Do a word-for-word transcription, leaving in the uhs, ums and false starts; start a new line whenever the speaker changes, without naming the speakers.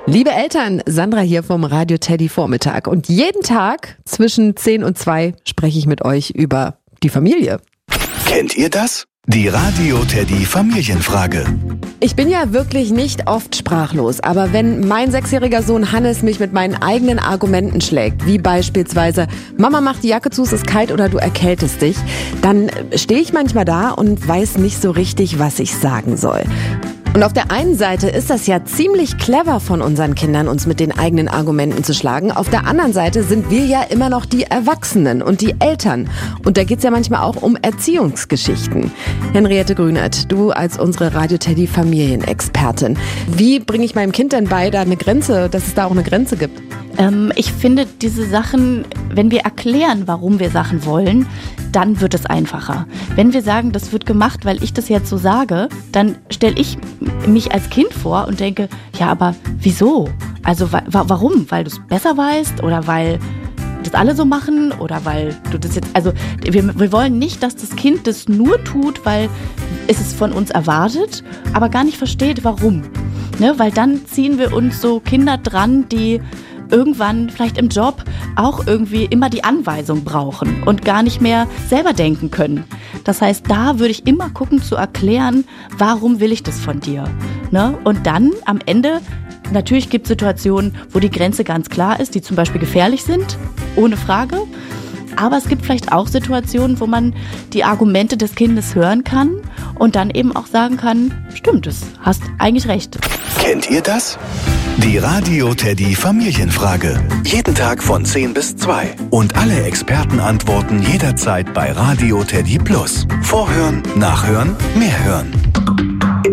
Liebe Eltern, Sandra hier vom Radio Teddy Vormittag. Und jeden Tag zwischen zehn und zwei spreche ich mit euch über die Familie.
Kennt ihr das? Die Radio Teddy Familienfrage.
Ich bin ja wirklich nicht oft sprachlos, aber wenn mein sechsjähriger Sohn Hannes mich mit meinen eigenen Argumenten schlägt, wie beispielsweise Mama macht die Jacke zu, es ist kalt oder du erkältest dich, dann stehe ich manchmal da und weiß nicht so richtig, was ich sagen soll. Und auf der einen Seite ist das ja ziemlich clever von unseren Kindern, uns mit den eigenen Argumenten zu schlagen. Auf der anderen Seite sind wir ja immer noch die Erwachsenen und die Eltern. Und da geht's ja manchmal auch um Erziehungsgeschichten. Henriette Grünert, du als unsere Radio Teddy Familienexpertin. Wie bringe ich meinem Kind denn bei, da eine Grenze, dass es da auch eine Grenze gibt?
Ähm, ich finde diese Sachen, wenn wir erklären, warum wir Sachen wollen, dann wird es einfacher. Wenn wir sagen, das wird gemacht, weil ich das jetzt so sage, dann stelle ich mich als Kind vor und denke, ja, aber wieso? Also wa- wa- warum? Weil du es besser weißt oder weil das alle so machen oder weil du das jetzt, also wir, wir wollen nicht, dass das Kind das nur tut, weil es es von uns erwartet, aber gar nicht versteht, warum. Ne? Weil dann ziehen wir uns so Kinder dran, die irgendwann vielleicht im Job auch irgendwie immer die Anweisung brauchen und gar nicht mehr selber denken können. Das heißt, da würde ich immer gucken zu erklären, warum will ich das von dir? Ne? Und dann am Ende, natürlich gibt es Situationen, wo die Grenze ganz klar ist, die zum Beispiel gefährlich sind, ohne Frage. Aber es gibt vielleicht auch Situationen, wo man die Argumente des Kindes hören kann und dann eben auch sagen kann, stimmt, du hast eigentlich recht.
Kennt ihr das? Die Radio Teddy Familienfrage. Jeden Tag von zehn bis zwei. Und alle Experten antworten jederzeit bei Radio Teddy Plus. Vorhören, nachhören, mehr hören.